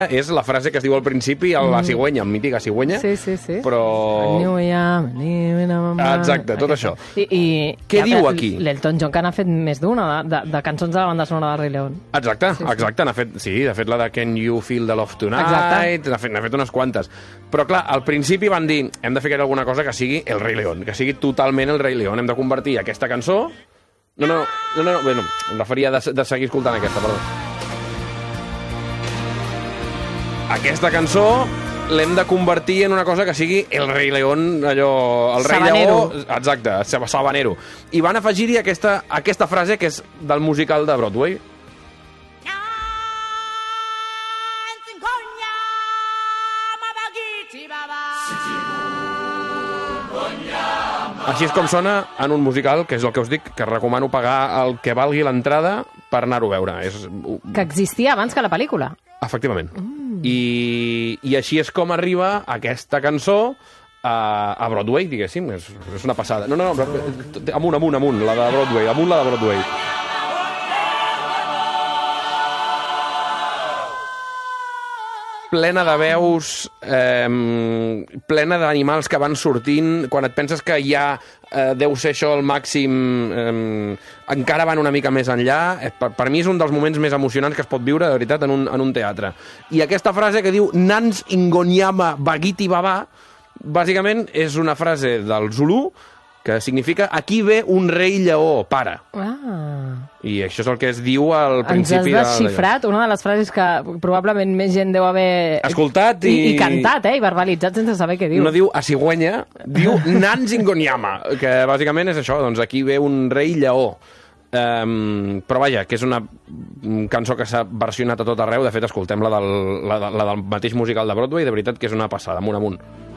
és la frase que es diu al principi, la cigüenya, el mític cigüenya. Sí. Però... Exacte, tot això. Què diu aquí? L'Elton John, que n'ha fet més d'una, de cançons de la banda sonora de Rei León. Exacte, n'ha fet la de Can You Feel the Love Tonight, n'ha fet unes quantes. Però clar, al principi van dir, hem de fer alguna cosa que sigui el Rei León, que sigui totalment el Rei León. Hem de convertir aquesta cançó... No, bueno, em referia de seguir escoltant aquesta, perdó. Aquesta cançó l'hem de convertir en una cosa que sigui el Rei León, allò... El Rei Lleó... Exacte, sabanero. I van afegir-hi aquesta frase que és del musical de Broadway. Així és com sona en un musical, que és el que us dic, que recomano pagar el que valgui l'entrada per anar-ho a veure. Que existia abans que la pel·lícula. Efectivament. I així és com arriba aquesta cançó a Broadway, diguéssim. És una passada. No, amunt, la de Broadway, amunt la de Broadway. Plena de veus, plena d'animals que van sortint. Quan et penses que ja deu ser això el màxim, encara van una mica més enllà. Per mi és un dels moments més emocionants que es pot viure, de veritat, en un teatre. I aquesta frase que diu Nans Ingonyama Bagiti Baba, bàsicament és una frase del Zulu que significa aquí ve un rei lleó, para. I això és el que es diu al principi. Ens has desxifrat una de les frases que probablement més gent deu haver... escoltat i cantat, i verbalitzat sense saber què diu. No diu a cigüenya, diu Nans Ingonyama, que bàsicament és això, doncs aquí ve un rei lleó. Però vaja, que és una cançó que s'ha versionat a tot arreu. De fet, escoltem la del mateix musical de Broadway, de veritat que és una passada, amunt.